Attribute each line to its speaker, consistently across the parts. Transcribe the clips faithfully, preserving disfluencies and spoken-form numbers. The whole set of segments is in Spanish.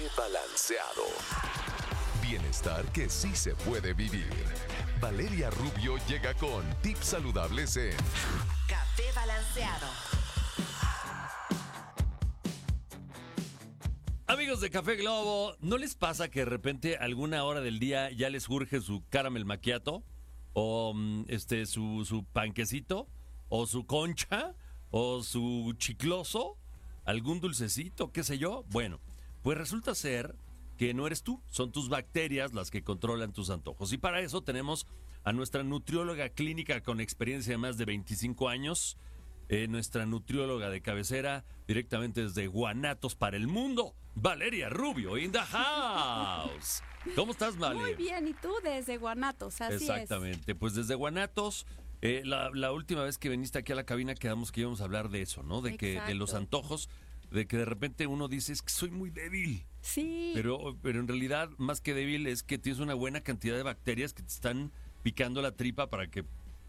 Speaker 1: Café Balanceado. Bienestar que sí se puede vivir. Valeria Rubio llega con tips saludables en
Speaker 2: Café Balanceado.
Speaker 3: Amigos de Café Globo, ¿no les pasa que de repente alguna hora del día ya les urge su caramel macchiato? O este su, su panquecito, o su concha, o su chicloso, algún dulcecito, qué sé yo. Bueno, pues resulta ser que no eres tú, son tus bacterias las que controlan tus antojos. Y para eso tenemos a nuestra nutrióloga clínica con experiencia de más de veinticinco años, eh, nuestra nutrióloga de cabecera, directamente desde Guanatos para el mundo, Valeria Rubio in the house. ¿Cómo estás, Vale?
Speaker 4: Muy bien, y tú desde Guanatos, así
Speaker 3: Exactamente,
Speaker 4: es.
Speaker 3: pues desde Guanatos, eh, la, la última vez que viniste aquí a la cabina quedamos que íbamos a hablar de eso, ¿no? De que
Speaker 4: Exacto.
Speaker 3: de los antojos, de que de repente uno dice, es que soy muy débil.
Speaker 4: Sí.
Speaker 3: Pero, pero en realidad, más que débil, es que tienes una buena cantidad de bacterias que te están picando la tripa para que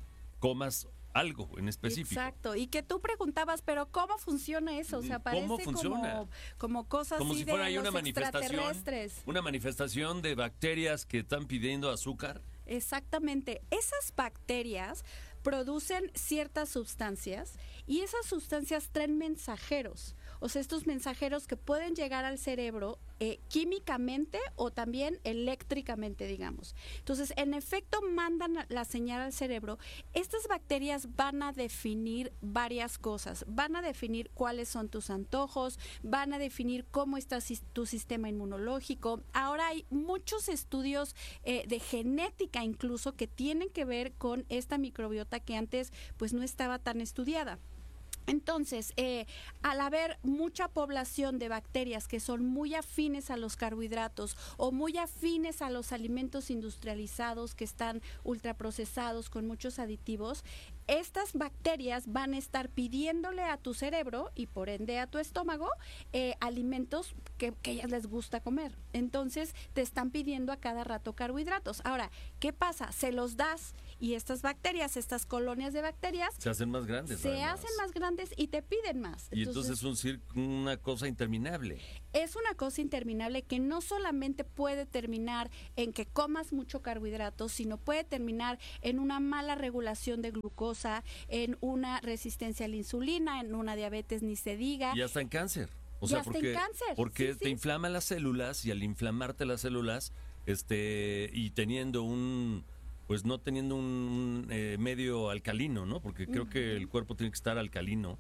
Speaker 3: comas algo en específico.
Speaker 4: Exacto, y que tú preguntabas, pero ¿cómo funciona eso? O sea, parece
Speaker 3: ¿Cómo funciona?
Speaker 4: como, como cosas
Speaker 3: Como
Speaker 4: así
Speaker 3: si fuera
Speaker 4: de
Speaker 3: ahí una
Speaker 4: los
Speaker 3: manifestación,
Speaker 4: extraterrestres.
Speaker 3: una manifestación de bacterias que están pidiendo azúcar.
Speaker 4: Exactamente, esas bacterias producen ciertas sustancias y esas sustancias traen mensajeros, o sea, estos mensajeros que pueden llegar al cerebro eh, químicamente o también eléctricamente, digamos. Entonces, en efecto, mandan la señal al cerebro. Estas bacterias van a definir varias cosas, van a definir cuáles son tus antojos, van a definir cómo está tu sistema inmunológico. Ahora hay muchos estudios eh, de genética incluso que tienen que ver con esta microbiota que antes pues no estaba tan estudiada. Entonces, eh, al haber mucha población de bacterias que son muy afines a los carbohidratos o muy afines a los alimentos industrializados que están ultraprocesados con muchos aditivos, estas bacterias van a estar pidiéndole a tu cerebro y por ende a tu estómago eh, alimentos que, que a ellas les gusta comer. Entonces te están pidiendo a cada rato carbohidratos. Ahora, ¿qué pasa? Se los das y estas bacterias, estas colonias de bacterias
Speaker 3: Se hacen más grandes.
Speaker 4: se
Speaker 3: además.
Speaker 4: hacen más grandes y te piden más.
Speaker 3: Y entonces, entonces es un cir- una cosa interminable.
Speaker 4: Es una cosa interminable que no solamente puede terminar en que comas mucho carbohidratos, sino puede terminar en una mala regulación de glucosa, en una resistencia a la insulina, en una diabetes ni se diga.
Speaker 3: Y hasta en cáncer. O
Speaker 4: Y
Speaker 3: sea,
Speaker 4: hasta
Speaker 3: porque,
Speaker 4: en cáncer,
Speaker 3: porque
Speaker 4: sí,
Speaker 3: te
Speaker 4: sí.
Speaker 3: inflaman las células y al inflamarte las células, este, y teniendo un, pues no teniendo un eh, medio alcalino, ¿no? Porque creo uh-huh. que el cuerpo tiene que estar alcalino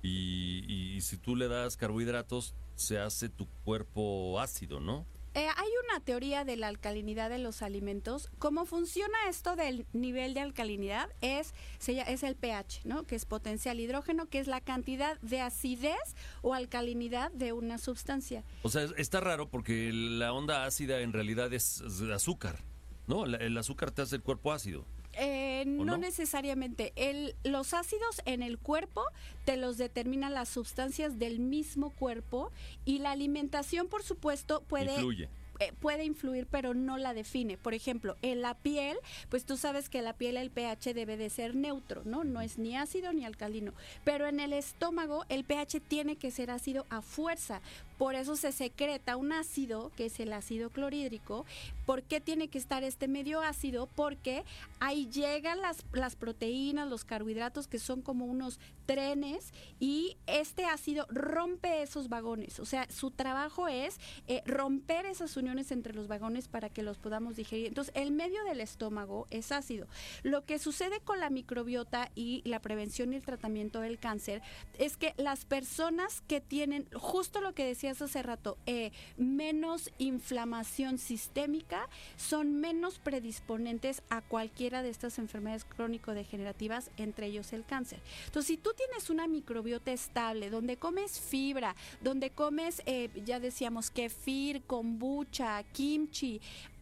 Speaker 3: y, y, y si tú le das carbohidratos, se hace tu cuerpo ácido, ¿no?
Speaker 4: Eh, hay una teoría de la alcalinidad de los alimentos. ¿Cómo funciona esto del nivel de alcalinidad? Es, se, es el pH, ¿no? Que es potencial hidrógeno, que es la cantidad de acidez o alcalinidad de una sustancia.
Speaker 3: O sea, está raro porque la onda ácida en realidad es azúcar, ¿no? El azúcar te hace el cuerpo ácido.
Speaker 4: Eh, no,
Speaker 3: no
Speaker 4: necesariamente. El, los ácidos en el cuerpo te los determinan las sustancias del mismo cuerpo y la alimentación, por supuesto, puede...
Speaker 3: Influye.
Speaker 4: Eh, puede influir, pero no la define. Por ejemplo, en la piel, pues tú sabes que la piel, el pH debe de ser neutro, ¿no? No es ni ácido ni alcalino. Pero en el estómago, el pH tiene que ser ácido a fuerza. Por eso se secreta un ácido, que es el ácido clorhídrico. ¿Por qué tiene que estar este medio ácido? Porque ahí llegan las, las proteínas, los carbohidratos, que son como unos trenes, y este ácido rompe esos vagones. O sea, su trabajo es eh, romper esas uniones entre los vagones para que los podamos digerir. Entonces, el medio del estómago es ácido. Lo que sucede con la microbiota y la prevención y el tratamiento del cáncer es que las personas que tienen, justo lo que decías hace rato, eh, menos inflamación sistémica, son menos predisponentes a cualquiera de estas enfermedades crónico-degenerativas, entre ellos el cáncer. Entonces, si tú tienes una microbiota estable, donde comes fibra, donde comes, eh, ya decíamos, kefir, kombucha, kimchi,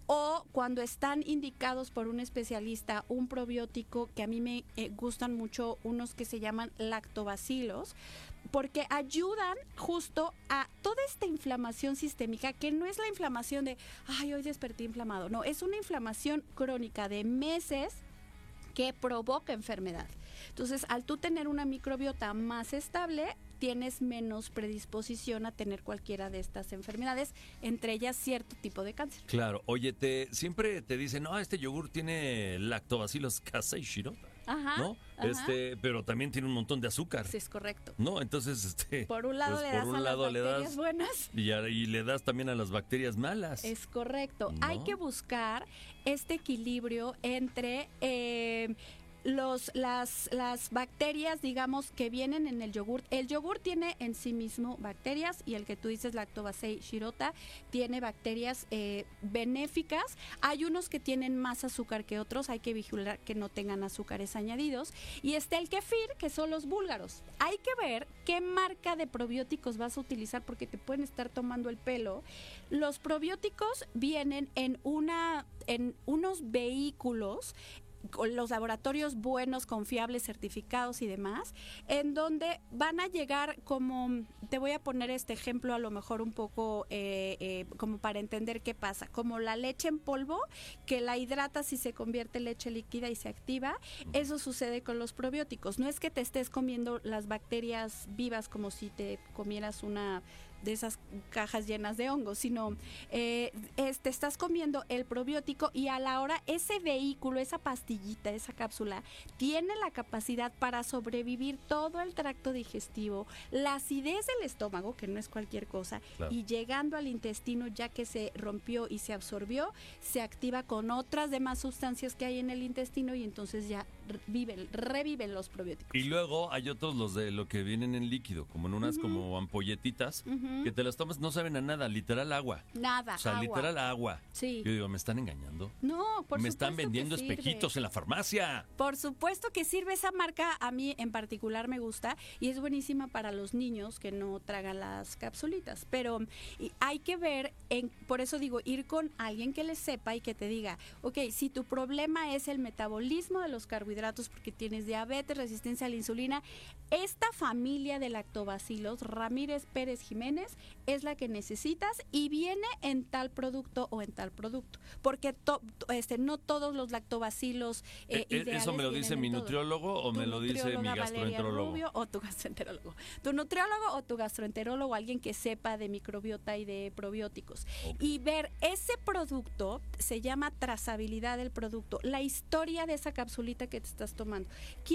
Speaker 4: o cuando están indicados por un especialista un probiótico, que a mí me eh, gustan mucho unos que se llaman lactobacilos, porque ayudan justo a toda esta inflamación sistémica, que no es la inflamación de, ay, hoy desperté inflamado, no, es una inflamación crónica de meses que provoca enfermedad. Entonces, al tú tener una microbiota más estable, tienes menos predisposición a tener cualquiera de estas enfermedades, entre ellas cierto tipo de cáncer.
Speaker 3: Claro, oye, te siempre te dicen, no, este yogur tiene lactobacillus casei shirota.
Speaker 4: Ajá,
Speaker 3: ¿No?
Speaker 4: ajá.
Speaker 3: Este, pero también tiene un montón de azúcar.
Speaker 4: Sí, es correcto.
Speaker 3: ¿No? Entonces, este.
Speaker 4: Por un lado
Speaker 3: pues,
Speaker 4: le
Speaker 3: por
Speaker 4: das
Speaker 3: un
Speaker 4: a
Speaker 3: lado
Speaker 4: las
Speaker 3: le
Speaker 4: bacterias
Speaker 3: das
Speaker 4: buenas.
Speaker 3: y, a- y le das también a las bacterias malas.
Speaker 4: Es correcto.
Speaker 3: ¿No?
Speaker 4: Hay que buscar este equilibrio entre eh, los, las, las bacterias, digamos, que vienen en el yogur. El yogur tiene en sí mismo bacterias y el que tú dices, Lactobacillus shirota, tiene bacterias eh, benéficas. Hay unos que tienen más azúcar que otros, hay que vigilar que no tengan azúcares añadidos. Y está el kefir, que son los búlgaros. Hay que ver qué marca de probióticos vas a utilizar porque te pueden estar tomando el pelo. Los probióticos vienen en una en unos vehículos con los laboratorios buenos, confiables, certificados y demás, en donde van a llegar como, te voy a poner este ejemplo a lo mejor un poco eh, eh, como para entender qué pasa, como la leche en polvo, que la hidratas y se convierte en leche líquida y se activa, eso sucede con los probióticos. No es que te estés comiendo las bacterias vivas como si te comieras una de esas cajas llenas de hongos, sino eh, es, te estás comiendo el probiótico y a la hora ese vehículo, esa pastillita, esa cápsula, tiene la capacidad para sobrevivir todo el tracto digestivo, la acidez del estómago, que no es cualquier cosa,
Speaker 3: Claro.
Speaker 4: y llegando al intestino ya que se rompió y se absorbió, se activa con otras demás sustancias que hay en el intestino y entonces ya re- viven, reviven los probióticos.
Speaker 3: Y luego hay otros, los de lo que vienen en líquido, como en unas como ampolletitas,
Speaker 4: Ujú.
Speaker 3: que te las tomas, no saben a nada, literal agua.
Speaker 4: Nada,
Speaker 3: O sea,
Speaker 4: agua.
Speaker 3: literal agua.
Speaker 4: Sí.
Speaker 3: Yo digo, ¿me están engañando?
Speaker 4: No, por
Speaker 3: Me están
Speaker 4: supuesto que
Speaker 3: vendiendo
Speaker 4: sirve.
Speaker 3: espejitos en la farmacia.
Speaker 4: Por supuesto que sirve esa marca, a mí en particular me gusta y es buenísima para los niños que no tragan las capsulitas, pero y hay que ver, en, por eso digo, ir con alguien que le sepa y que te diga, ok, si tu problema es el metabolismo de los carbohidratos porque tienes diabetes, resistencia a la insulina, esta familia de lactobacilos, Ramírez Pérez Jiménez, es la que necesitas y viene en tal producto o en tal producto, porque to- este, no todos los lactobacilos eh,
Speaker 3: Eh, eh,
Speaker 4: ideales
Speaker 3: ¿Eso me lo
Speaker 4: vienen
Speaker 3: dice
Speaker 4: en
Speaker 3: mi
Speaker 4: todo.
Speaker 3: nutriólogo o
Speaker 4: Tu
Speaker 3: me lo dice mi
Speaker 4: nutrióloga Valeria
Speaker 3: gastroenterólogo?
Speaker 4: Rubio o tu gastroenterólogo. Tu nutriólogo o tu gastroenterólogo, alguien que sepa de microbiota y de probióticos.
Speaker 3: Ok.
Speaker 4: Y ver ese producto, se llama trazabilidad del producto, la historia de esa capsulita que te estás tomando.